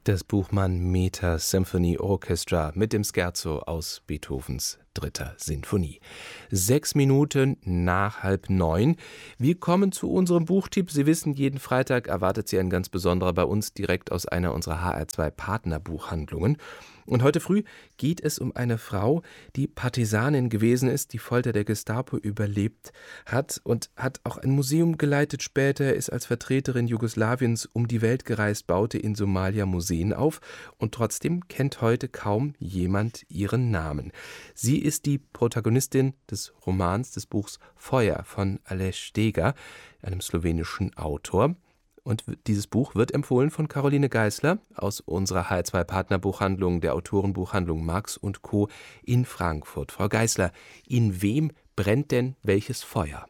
Das Buchmann-Meter Symphony Orchestra mit dem Scherzo aus Beethovens 3. Sinfonie. 6 Minuten nach 8:30. Wir kommen zu unserem Buchtipp. Sie wissen, jeden Freitag erwartet Sie ein ganz besonderer bei uns direkt aus einer unserer HR2 Partnerbuchhandlungen. Und heute früh geht es um eine Frau, die Partisanin gewesen ist, die Folter der Gestapo überlebt hat und hat auch ein Museum geleitet später, ist als Vertreterin Jugoslawiens um die Welt gereist, baute in Somalia Museen auf und trotzdem kennt heute kaum jemand ihren Namen. Sie ist die Protagonistin des Romans, des Buchs Feuer von Aleš Steger, einem slowenischen Autor. Und dieses Buch wird empfohlen von Caroline Geisler aus unserer HR2-Partnerbuchhandlung, der Autorenbuchhandlung Marx & Co. in Frankfurt. Frau Geisler, in wem brennt denn welches Feuer?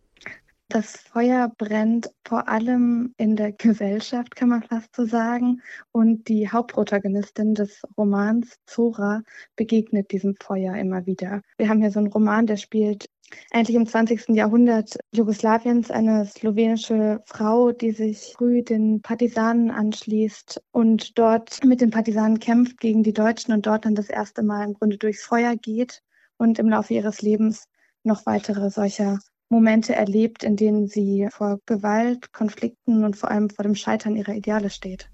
Das Feuer brennt vor allem in der Gesellschaft, kann man fast so sagen. Und die Hauptprotagonistin des Romans, Zora, begegnet diesem Feuer immer wieder. Wir haben hier so einen Roman, der spielt eigentlich im 20. Jahrhundert Jugoslawiens, eine slowenische Frau, die sich früh den Partisanen anschließt und dort mit den Partisanen kämpft gegen die Deutschen und dort dann das erste Mal im Grunde durchs Feuer geht und im Laufe ihres Lebens noch weitere solcher Momente erlebt, in denen sie vor Gewalt, Konflikten und vor allem vor dem Scheitern ihrer Ideale steht.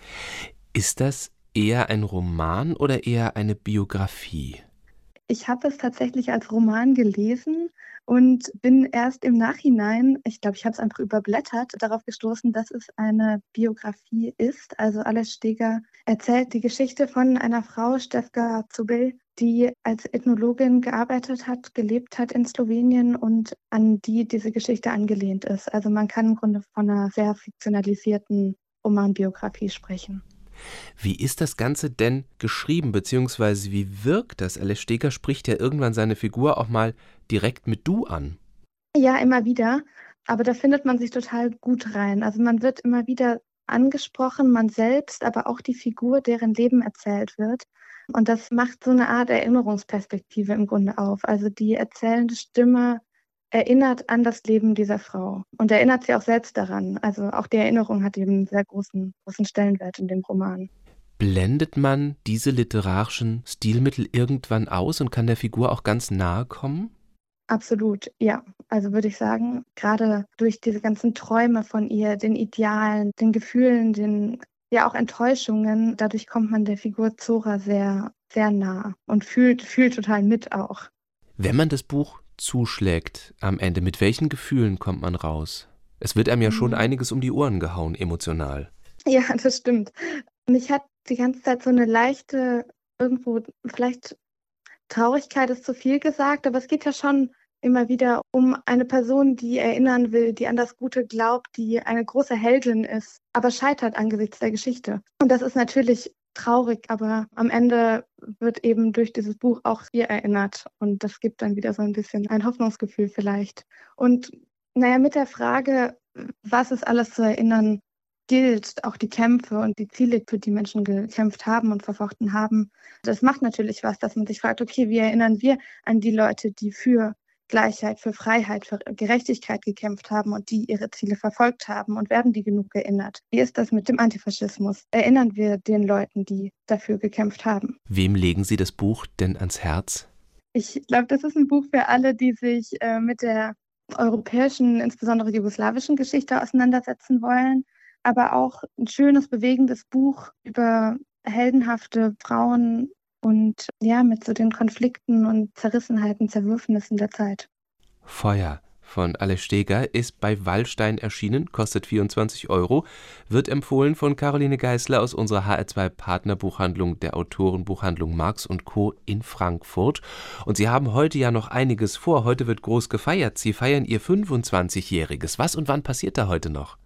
Ist das eher ein Roman oder eher eine Biografie? Ich habe es tatsächlich als Roman gelesen und bin erst im Nachhinein, ich glaube, ich habe es einfach überblättert, darauf gestoßen, dass es eine Biografie ist. Also Aleš Steger erzählt die Geschichte von einer Frau, Stefka Zobel, die als Ethnologin gearbeitet hat, gelebt hat in Slowenien und an die diese Geschichte angelehnt ist. Also man kann im Grunde von einer sehr fiktionalisierten Romanbiografie sprechen. Wie ist das Ganze denn geschrieben, beziehungsweise wie wirkt das? Aleš Steger spricht ja irgendwann seine Figur auch mal direkt mit Du an. Ja, immer wieder. Aber da findet man sich total gut rein. Also man wird immer wieder angesprochen, man selbst, aber auch die Figur, deren Leben erzählt wird. Und das macht so eine Art Erinnerungsperspektive im Grunde auf. Also die erzählende Stimme erinnert an das Leben dieser Frau und erinnert sie auch selbst daran. Also auch die Erinnerung hat eben einen sehr großen Stellenwert in dem Roman. Blendet man diese literarischen Stilmittel irgendwann aus und kann der Figur auch ganz nahe kommen? Absolut, ja. Also würde ich sagen, gerade durch diese ganzen Träume von ihr, den Idealen, den Gefühlen, den ja auch Enttäuschungen, dadurch kommt man der Figur Zora sehr, sehr nah und fühlt total mit auch. Wenn man das Buch zuschlägt am Ende, mit welchen Gefühlen kommt man raus? Es wird einem ja schon einiges um die Ohren gehauen, emotional. Ja, das stimmt. Mich hat die ganze Zeit so eine leichte, irgendwo vielleicht Traurigkeit ist zu viel gesagt, aber es geht ja schon immer wieder um eine Person, die erinnern will, die an das Gute glaubt, die eine große Heldin ist, aber scheitert angesichts der Geschichte. Und das ist natürlich traurig, aber am Ende wird eben durch dieses Buch auch ihr erinnert und das gibt dann wieder so ein bisschen ein Hoffnungsgefühl vielleicht. Und naja, mit der Frage, was es alles zu erinnern gilt, auch die Kämpfe und die Ziele, für die Menschen gekämpft haben und verfochten haben. Das macht natürlich was, dass man sich fragt, okay, wie erinnern wir an die Leute, die für Gleichheit, für Freiheit, für Gerechtigkeit gekämpft haben und die ihre Ziele verfolgt haben und werden die genug erinnert? Wie ist das mit dem Antifaschismus? Erinnern wir den Leuten, die dafür gekämpft haben? Wem legen Sie das Buch denn ans Herz? Ich glaube, das ist ein Buch für alle, die sich mit der europäischen, insbesondere jugoslawischen Geschichte auseinandersetzen wollen, aber auch ein schönes, bewegendes Buch über heldenhafte Frauen und ja, mit so den Konflikten und Zerrissenheiten, Zerwürfnissen der Zeit. Feuer von Aleš Steger ist bei Wallstein erschienen, kostet 24 €, wird empfohlen von Caroline Geisler aus unserer HR2 Partnerbuchhandlung, der Autorenbuchhandlung Marx & Co. in Frankfurt. Und Sie haben heute ja noch einiges vor. Heute wird groß gefeiert. Sie feiern Ihr 25-jähriges. Was und wann passiert da heute noch?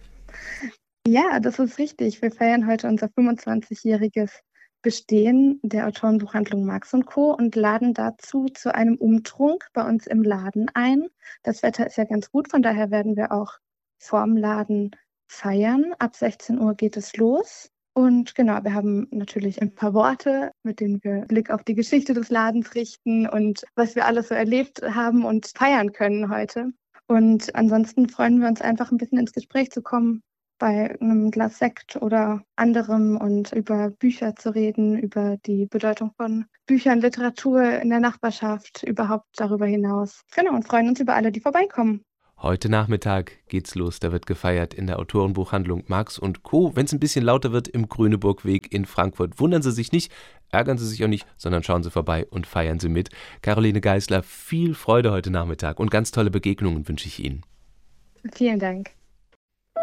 Ja, das ist richtig. Wir feiern heute unser 25-jähriges Bestehen der Autorenbuchhandlung Marx & Co. und laden dazu zu einem Umtrunk bei uns im Laden ein. Das Wetter ist ja ganz gut, von daher werden wir auch vorm Laden feiern. Ab 16 Uhr geht es los. Und genau, wir haben natürlich ein paar Worte, mit denen wir Blick auf die Geschichte des Ladens richten und was wir alles so erlebt haben und feiern können heute. Und ansonsten freuen wir uns einfach ein bisschen ins Gespräch zu kommen bei einem Glas Sekt oder anderem und über Bücher zu reden, über die Bedeutung von Büchern, Literatur in der Nachbarschaft, überhaupt darüber hinaus. Genau, und freuen uns über alle, die vorbeikommen. Heute Nachmittag geht's los. Da wird gefeiert in der Autorenbuchhandlung Marx & Co. Wenn es ein bisschen lauter wird im Grüneburgweg in Frankfurt, wundern Sie sich nicht, ärgern Sie sich auch nicht, sondern schauen Sie vorbei und feiern Sie mit. Caroline Geisler, viel Freude heute Nachmittag und ganz tolle Begegnungen wünsche ich Ihnen. Vielen Dank.